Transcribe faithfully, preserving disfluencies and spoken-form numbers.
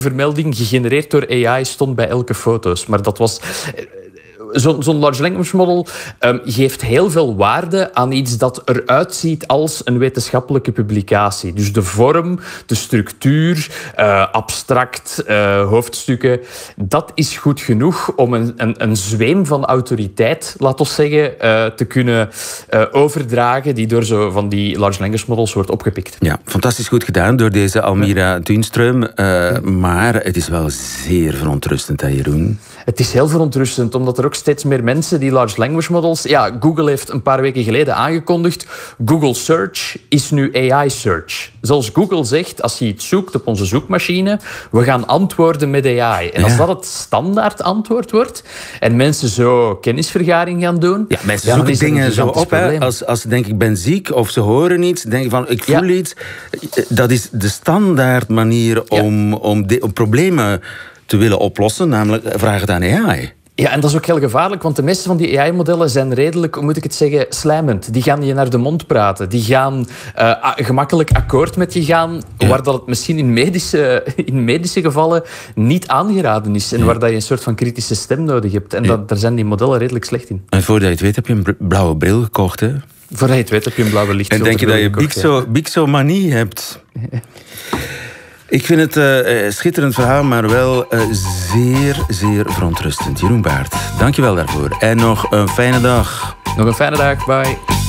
vermelding gegenereerd door A I stond bij elke foto's. Maar dat was... Zo'n zo large language model um, geeft heel veel waarde aan iets dat eruit ziet als een wetenschappelijke publicatie. Dus de vorm, de structuur, uh, abstract, uh, hoofdstukken, dat is goed genoeg om een, een, een zweem van autoriteit, laten we zeggen, uh, te kunnen uh, overdragen die door zo van die large language models wordt opgepikt. Ja, fantastisch goed gedaan door deze Almira Tunström. Uh, maar het is wel zeer verontrustend, hè, Jeroen? Het is heel verontrustend, omdat er ook steeds meer mensen die large language models... Ja, Google heeft een paar weken geleden aangekondigd, Google Search is nu A I Search. Zoals Google zegt, als je iets zoekt op onze zoekmachine, we gaan antwoorden met A I. En als ja. dat het standaard antwoord wordt en mensen zo kennisvergaring gaan doen... Ja, mensen ja, zoeken dingen zo op. Hè. Als, als ze denken, ik ben ziek of ze horen iets, denken van, ik voel ja. iets. Dat is de standaard manier om, ja. om, de, om problemen te willen oplossen, namelijk vraag het aan A I. Ja, en dat is ook heel gevaarlijk, want de meeste van die A I-modellen zijn redelijk, hoe moet ik het zeggen, slijmend. Die gaan je naar de mond praten. Die gaan uh, gemakkelijk akkoord met je gaan, ja. waar dat het misschien in medische, in medische gevallen niet aangeraden is. En ja. waar dat je een soort van kritische stem nodig hebt. En ja. dat, daar zijn die modellen redelijk slecht in. En voordat je het weet heb je een blauwe bril gekocht, hè? Voordat je het weet heb je een blauwe lichtfilter gekocht. En denk je dat je gekocht, Bixo, Bixomanie hebt? Ik vind het een uh, schitterend verhaal, maar wel uh, zeer, zeer verontrustend. Jeroen Baert, dank je wel daarvoor. En nog een fijne dag. Nog een fijne dag, bye.